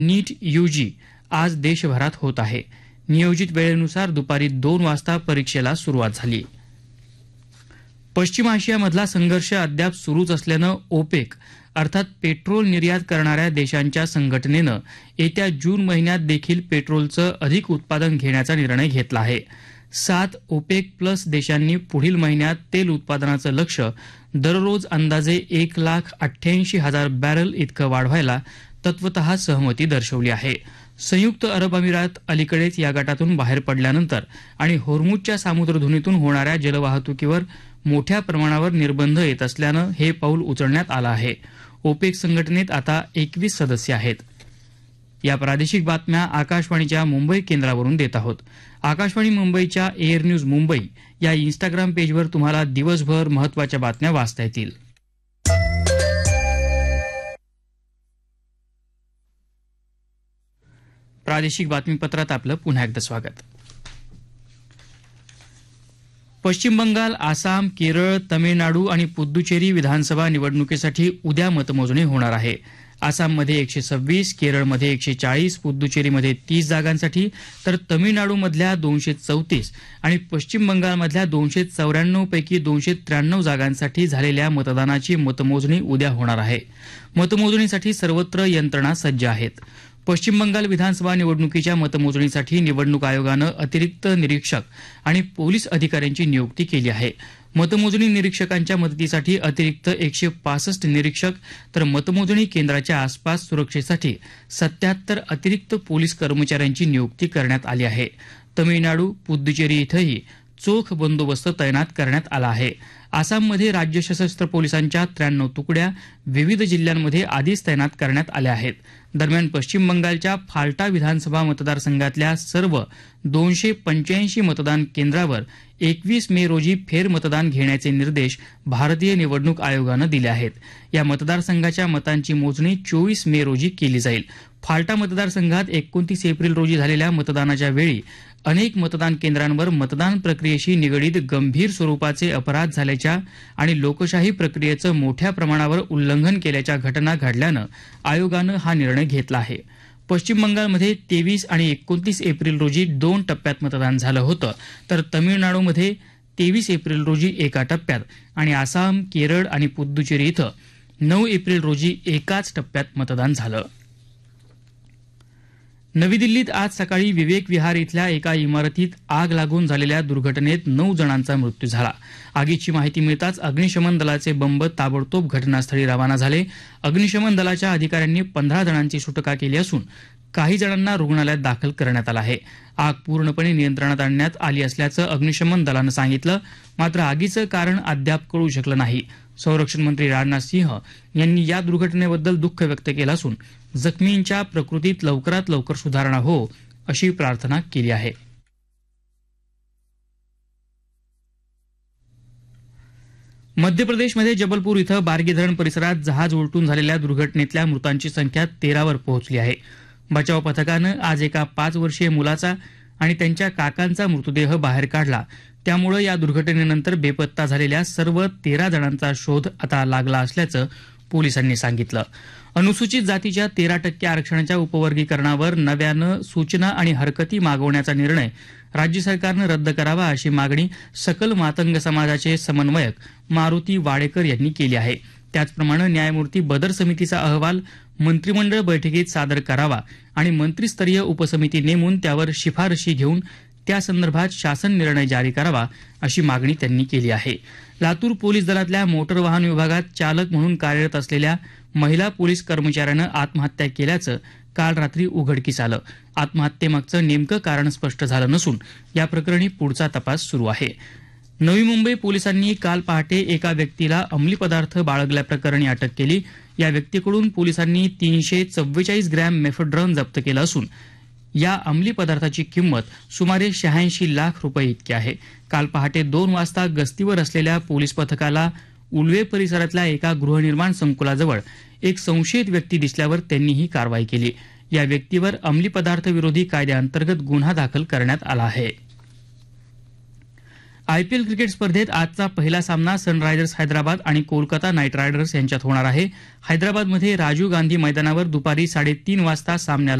नीट UG आज देशभरात होत आहे. नियोजित वेळेनुसार दुपारी 2 वाजता परीक्षेला सुरुवात झाली. पश्चिम आशियामधला संघर्ष अद्याप सुरूच असल्यानं ओपेक अर्थात पेट्रोल निर्यात करणाऱ्या देशांच्या संघटनेनं येत्या जून महिन्यात देखील पेट्रोलचं अधिक उत्पादन घेण्याचा निर्णय घेतला आहे. 7 ओपेक प्लस देशांनी पुढील महिन्यात तेल उत्पादनाचं लक्ष्य दररोज अंदाजे 1,88,000 बॅरल इतकं वाढवायला तत्वतः सहमती दर्शवली आहे. संयुक्त अरब अमिरात अलीकडेच या गटातून बाहेर पडल्यानंतर आणि होर्मुझच्या सामुद्रधुनीतून होणाऱ्या जलवाहतुकीवर मोठ्या प्रमाणावर निर्बंध येत असल्यानं हे पाऊल उचलण्यात आलं आहे. ओपेक संघटनेत आता 21 सदस्य आहेत. या प्रादेशिक बातम्या आकाशवाणीच्या मुंबई केंद्रावरून देत आहोत. आकाशवाणी मुंबईच्या एअर न्यूज मुंबई या इन्स्टाग्राम पेजवर तुम्हाला दिवसभर महत्त्वाच्या बातम्या वाचता येतील. प्रादेशिक बातमीपत्रात आपलं पुन्हा एकदा स्वागत. पश्चिम बंगाल, आसाम, केरळ, तमिळनाडू आणि पुद्दुचेरी विधानसभा निवडणुकीसाठी उद्या मतमोजणी होणार आहे. आसाममध्ये 126, केरळमध्ये 140, पुद्दुचेरीमध्ये 30 जागांसाठी तर तमिळनाडूमधल्या 234 आणि पश्चिम बंगालमधल्या 294 पैकी 293 जागांसाठी झालेल्या मतदानाची मतमोजणी उद्या होणार आहे. मतमोजणीसाठी सर्वत्र यंत्रणा सज्ज आहेत. पश्चिम बंगाल विधानसभा निवडणुकीच्या मतमोजणीसाठी निवडणूक आयोगानं अतिरिक्त निरीक्षक आणि पोलीस अधिकाऱ्यांची नियुक्ती केली आहे. मतमोजणी निरीक्षकांच्या मदतीसाठी अतिरिक्त 165 निरीक्षक तर मतमोजणी केंद्राच्या आसपास सुरक्षेसाठी 77 अतिरिक्त पोलीस कर्मचाऱ्यांची नियुक्ती करण्यात आली आहे. तमिळनाडू, पुद्दुचेरी इथंही चोख बंदोबस्त तैनात करण्यात आला आहे. आसाममध्ये राज्य सशस्त्र पोलिसांच्या 93 तुकड्या विविध जिल्ह्यांमध्ये आधीच तैनात करण्यात आल्या आहेत. दरम्यान पश्चिम बंगालच्या फाल्टा विधानसभा मतदारसंघातल्या सर्व 285 मतदान केंद्रावर 21 मे रोजी फेरमतदान घेण्याचे निर्देश भारतीय निवडणूक आयोगानं दिले आहेत. या मतदारसंघाच्या मतांची मोजणी 24 मे रोजी केली जाईल. फाल्टा मतदारसंघात 29 एप्रिल रोजी झालेल्या मतदानाच्या वेळी अनेक मतदान केंद्रांवर मतदान प्रक्रियेशी निगडीत गंभीर स्वरूपाचे अपराध झाल्याच्या आणि लोकशाही प्रक्रियेचं मोठ्या प्रमाणावर उल्लंघन केल्याच्या घटना घडल्यानं आयोगानं हा निर्णय घेतला आहे. पश्चिम बंगालमध्ये 23 आणि 29 एप्रिल रोजी 2 टप्प्यात मतदान झालं होतं तर तमिळनाडूमध्ये 23 एप्रिल रोजी एका टप्प्यात आणि आसाम, केरळ आणि पुद्दुचेरी इथं 9 एप्रिल रोजी एकाच टप्प्यात मतदान झालं. नवी दिल्लीत आज सकाळी विवेक विहार इथल्या एका इमारतीत आग लागून झालेल्या दुर्घटनेत 9 जणांचा मृत्यू झाला. आगीची माहिती मिळताच अग्निशमन दलाचे बंब ताबडतोब घटनास्थळी रवाना झाले. अग्निशमन दलाच्या अधिकाऱ्यांनी 15 जणांची सुटका केली असून काही जणांना रुग्णालयात दाखल करण्यात आलं आहे. आग पूर्णपणे नियंत्रणात आणण्यात आली असल्याचं अग्निशमन दलानं सांगितलं. मात्र आगीचं कारण अद्याप कळू शकलं नाही. संरक्षण मंत्री राजनाथ सिंह यांनी या दुर्घटनेबद्दल दुःख व्यक्त केलं असून जखमींच्या प्रकृतीत लवकरात लवकर सुधारणा हो अशी प्रार्थना केली आहे. मध्य प्रदेशमध्ये जबलपूर इथं बार्गी धरण परिसरात जहाज उलटून झालेल्या दुर्घटनेतल्या मृतांची संख्या 13 वर पोहोचली आहे. बचाव पथकानं आज एका 5 वर्षीय मुलाचा आणि त्यांच्या काकांचा मृतदेह बाहेर काढला. त्यामुळे या दुर्घटनेनंतर बेपत्ता झालेल्या सर्व 13 जणांचा शोध आता लागला असल्याचं पोलिसांनी सांगितलं. अनुसूचित जातीच्या 13% आरक्षणाच्या उपवर्गीकरणावर नव्यानं सूचना आणि हरकती मागवण्याचा निर्णय राज्य सरकारनं रद्द करावा अशी मागणी सकल मातंग समाजाचे समन्वयक मारुती वाडेकर यांनी केली आहे. त्याचप्रमाणे न्यायमूर्ती बदर समितीचा अहवाल मंत्रिमंडळ बैठकीत सादर करावा आणि मंत्रिस्तरीय उपसमिती नेमून त्यावर शिफारशी घेऊन त्यासंदर्भात शासन निर्णय जारी करावा अशी मागणी त्यांनी केली आहे. लातूर पोलीस दलातल्या मोटर वाहन विभागात चालक म्हणून कार्यरत असलेल्या महिला पोलीस कर्मचाऱ्यानं आत्महत्या केल्याचं काल रात्री उघडकीस आलं. आत्महत्येमागचं नेमकं कारण स्पष्ट झालं नसून या प्रकरणी पुढचा तपास सुरू आहे. नवी मुंबई पोलिसांनी काल पहाटे एका व्यक्तीला अंमली पदार्थ बाळगल्याप्रकरणी अटक केली. या व्यक्तीकडून पोलिसांनी 344 ग्रॅम मेफेड्रॉन जप्त केलं असून या अंमली पदार्थाची किंमत सुमारे 86 लाख रुपये इतकी आहे. काल पहाटे 2 वाजता गस्तीवर असलेल्या पोलीस पथकाला उल्वे परिसरातल्या एका गृहनिर्माण संकुलाजवळ एक संशयित व्यक्ती दिसल्यावर त्यांनी ही कारवाई केली. या व्यक्तीवर अंमली पदार्थ विरोधी कायद्याअंतर्गत गुन्हा दाखल करण्यात आला आहे. आयपीएल क्रिकेट स्पर्धेत आजचा पहिला सामना सनरायझर्स हैदराबाद आणि कोलकाता नाईट रायडर्स यांच्यात होणार आहे. हैदराबादमध्ये राजीव गांधी मैदानावर दुपारी 3:30 वाजता सामन्याला